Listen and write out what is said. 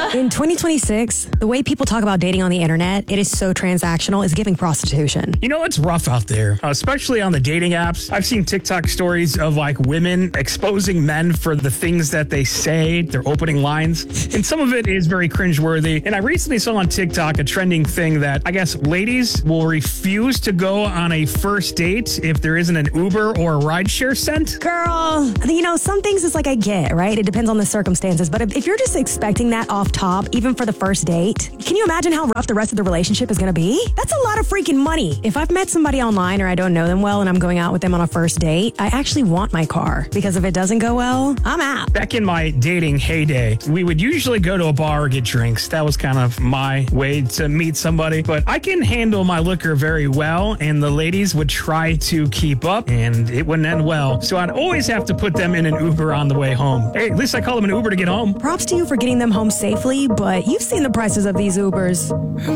In 2026, the way people talk about dating on the internet, it is so transactional, it's giving prostitution. You know, it's rough out there, especially on the dating apps. I've seen TikTok stories of like women exposing men for the things that they say, their opening lines. And some of it is very cringeworthy. And I recently saw on TikTok a trending thing that I guess ladies will refuse to go on a first date if there isn't an Uber or a rideshare sent. Girl, you know, some things it's like I get, right? It depends on the circumstances. But if you're just expecting that off top, even for the first date, can you imagine how rough the rest of the relationship is going to be? That's a lot of freaking money. If I've met somebody online or I don't know them well and I'm going out with them on a first date, I actually want my car because if it doesn't go well, I'm out. Back in my dating heyday, we would usually go to a bar or get drinks. That was kind of my way to meet somebody. But I can handle my liquor very well, and the ladies would try to keep up, and it wouldn't end well. So I'd always have to put them in an Uber on the way home. Hey, at least I call them an Uber to get home. Props to you for getting them home safely, but you've seen the prices of these Ubers.